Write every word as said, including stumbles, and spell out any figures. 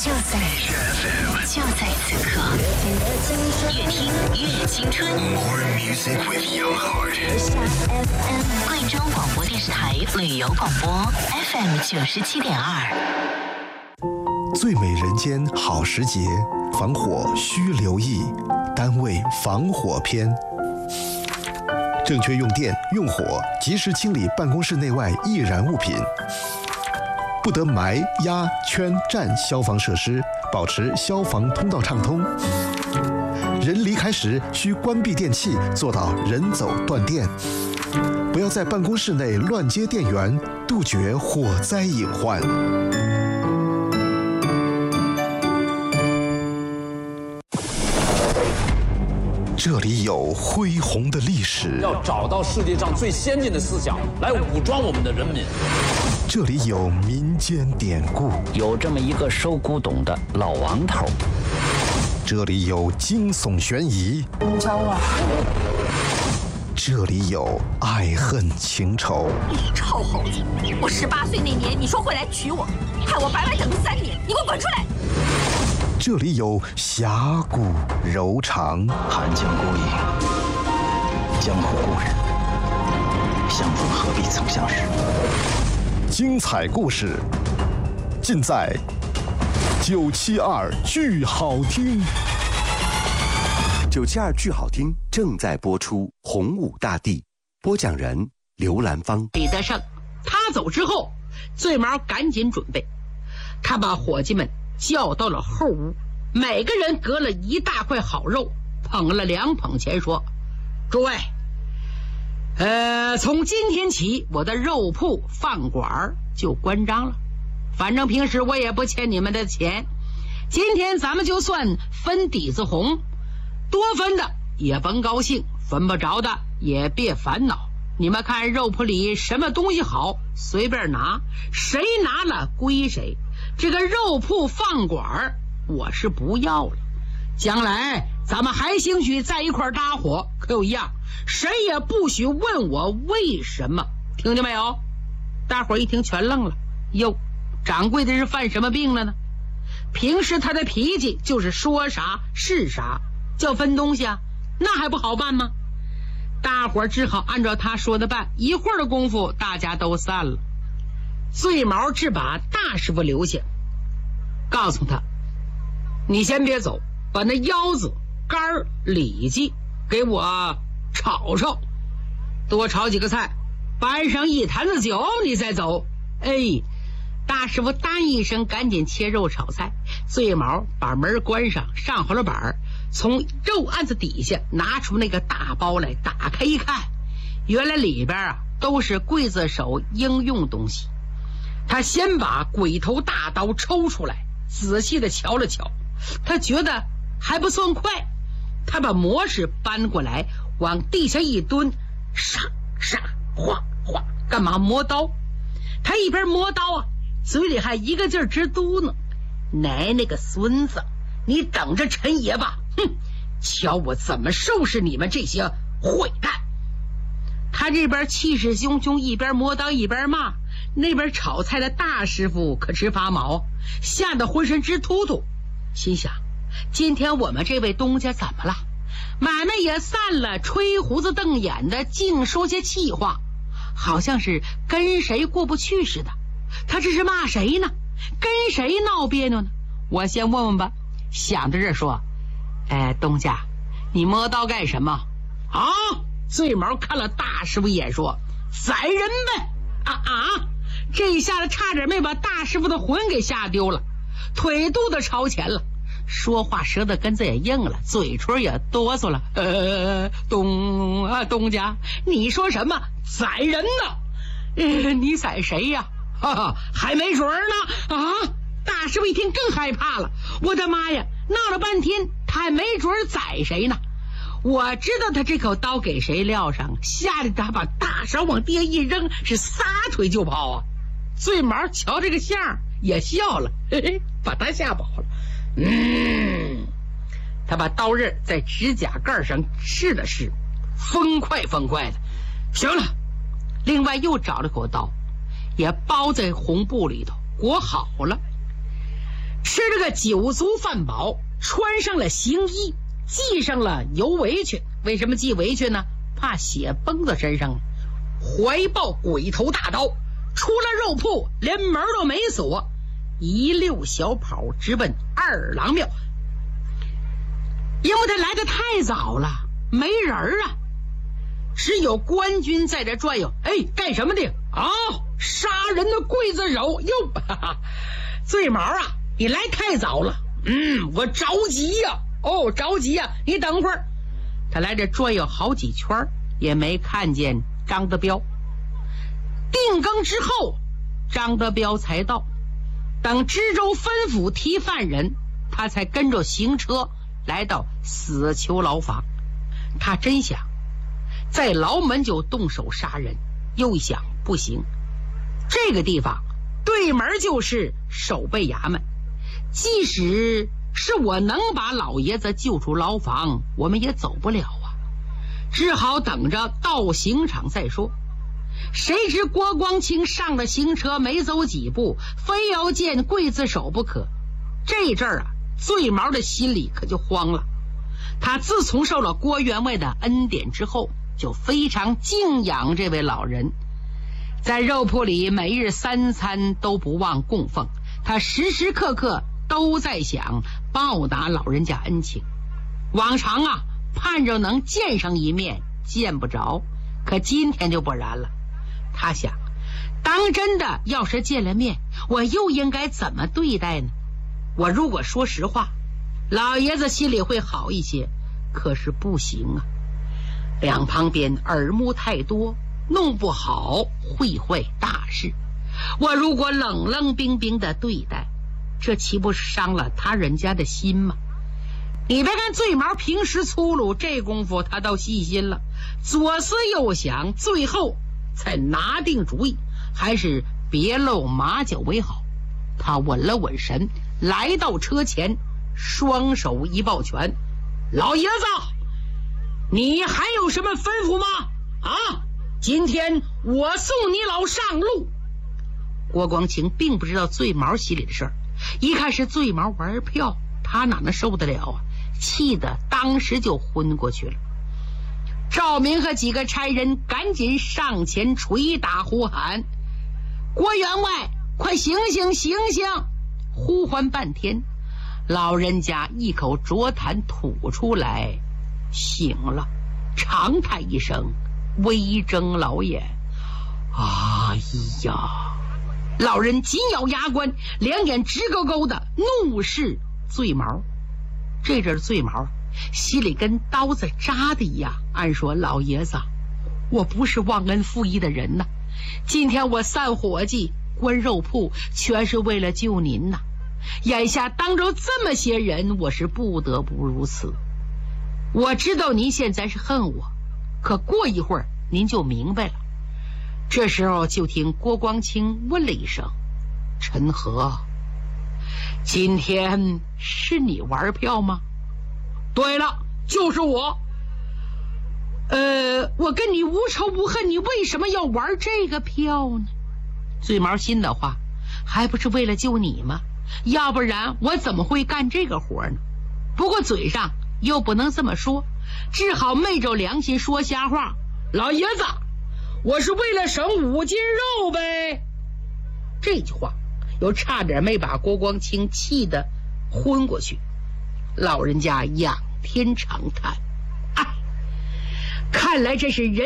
就在就在此刻，越听越青春。 More music with young heart。 贵州广播电视台旅游广播 F M 九十七点二。 最美人间好时节，防火需留意，单位防火篇。正确用电用火，及时清理办公室内外易燃物品。不得埋、压、圈、占消防设施，保持消防通道畅通。人离开时需关闭电器，做到人走断电。不要在办公室内乱接电源，杜绝火灾隐患。这里有恢宏的历史， 要找到世界上最先进的思想来武装我们的人民。 这里有民间典故， 有这么一个收古董的老王头。 这里有惊悚悬疑， 你找我？ 这里有爱恨情仇。 你臭猴子！我十八岁那年你说会来娶我，害我白白等了三年，你给我滚出来！ 这里有侠骨柔肠， 寒江孤影，江湖故人，相逢何必曾相识。 精彩故事尽在九七二剧好听。 九七二剧好听正在播出，洪武大帝，播讲人刘兰芳。 李德胜他走之后，醉毛赶紧准备，他把伙计们叫到了后屋，每个人隔了一大块好肉，捧了两捧钱，说：诸位，呃，从今天起我的肉铺饭馆就关张了，反正平时我也不欠你们的钱，今天咱们就算分底子红，多分的也甭高兴，分不着的也别烦恼。你们看肉铺里什么东西好，随便拿，谁拿了归谁。这个肉铺饭馆我是不要了，将来咱们还兴许在一块搭伙，可有一样，谁也不许问我为什么，听见没有？大伙一听全愣了，哟，掌柜的是犯什么病了呢？平时他的脾气就是说啥是啥，叫分东西啊，那还不好办吗？大伙只好按照他说的办，一会儿的功夫大家都散了。醉毛只把大师傅留下，告诉他：你先别走，把那腰子、肝儿、里脊给我炒炒，多炒几个菜，搬上一坛子酒，你再走。哎，大师傅答应一声，赶紧切肉炒菜。醉毛把门关上，上好了板，从肉案子底下拿出那个大包来，打开一看，原来里边啊都是刽子手应用东西。他先把鬼头大刀抽出来，仔细的瞧了瞧，他觉得还不算快，他把模式搬过来，往地下一蹲，杀杀哗哗，干嘛磨刀？他一边磨刀啊，嘴里还一个劲儿直嘟囔：奶奶个孙子，你等着陈爷吧，哼，瞧我怎么收拾你们这些坏蛋。他这边气势汹汹，一边磨刀一边骂，那边炒菜的大师傅可直发毛，吓得浑身直突突，心想：今天我们这位东家怎么了？买卖也散了，吹胡子瞪眼的，净说些气话，好像是跟谁过不去似的。他这是骂谁呢？跟谁闹别扭呢？我先问问吧。想着这说：哎，东家，你磨刀干什么啊？醉毛看了大师傅一眼，说：宰人呗！啊啊！这一下子差点没把大师傅的魂给吓丢了，腿肚子朝前了，说话舌头根子也硬了，嘴唇也哆嗦了。呃，东啊，东家，你说什么宰人呢？呃，你宰谁呀？哈哈，还没准呢！啊！大师傅一听更害怕了，我的妈呀，闹了半天他还没准宰谁呢。我知道他这口刀给谁撂上，吓得他把大勺往地下一扔，是撒腿就跑啊！醉毛瞧这个相也笑了，嘿嘿，把他吓跑了。嗯，他把刀刃在指甲盖上试了试，风快风快的。行了，另外又找了口刀，也包在红布里头，裹好了。 吃了个酒足饭饱，穿上了行衣，系上了油围裙。为什么系围裙呢？怕血崩到身上。怀抱鬼头大刀，出了肉铺，连门都没锁，一溜小跑直奔二郎庙。因为他来得太早了，没人啊，只有官军在这转悠。哎，干什么的啊？杀人的刽子手哟！哈哈，醉毛啊，你来太早了。嗯，我着急呀、啊。哦，着急呀、啊，你等会儿。他来这转悠好几圈，也没看见张德彪。定更之后，张德彪才到。等知州吩咐提犯人，他才跟着行车来到死囚牢房。他真想在牢门就动手杀人，又想不行，这个地方对门就是守备衙门，即使是我能把老爷子救出牢房，我们也走不了啊，只好等着到刑场再说。谁知郭光清上了行车没走几步，非要见刽子手不可。这阵儿啊，醉毛的心里可就慌了。他自从受了郭员外的恩典之后，就非常敬仰这位老人，在肉铺里每日三餐都不忘供奉，他时时刻刻都在想报答老人家恩情。往常啊，盼着能见上一面，见不着，可今天就不然了。他想，当真的要是见了面，我又应该怎么对待呢？我如果说实话，老爷子心里会好一些，可是不行啊，两旁边耳目太多，弄不好会坏大事。我如果冷冷冰冰的对待，这岂不是伤了他人家的心吗？你别看醉毛平时粗鲁，这功夫他倒细心了，左思右想，最后才拿定主意，还是别露马脚为好。他稳了稳神，来到车前，双手一抱拳：老爷子，你还有什么吩咐吗？啊，今天我送你老上路。郭光清并不知道醉毛心里的事儿，一看是醉毛玩票，他哪能受得了啊？气得当时就昏过去了。赵明和几个差人赶紧上前捶打呼喊：郭员外，快醒醒醒醒！呼唤半天，老人家一口浊痰吐出来，醒了，长叹一声，微睁老眼。哎呀！老人紧咬牙关，两眼直勾勾的怒视醉毛。这阵醉毛心里跟刀子扎的一样，按说老爷子，我不是忘恩负义的人呐，今天我散伙计关肉铺全是为了救您呐，眼下当着这么些人，我是不得不如此。我知道您现在是恨我，可过一会儿您就明白了。这时候就听郭光清问了一声：陈和，今天是你玩票吗？对了，就是我。呃，我跟你无仇无恨，你为什么要玩这个票呢？醉毛心的话，还不是为了救你吗？要不然我怎么会干这个活呢？不过嘴上又不能这么说，只好昧着良心说瞎话：老爷子，我是为了省五斤肉呗。这句话又差点没把郭光清气得昏过去。老人家仰天长叹：哎，看来这是人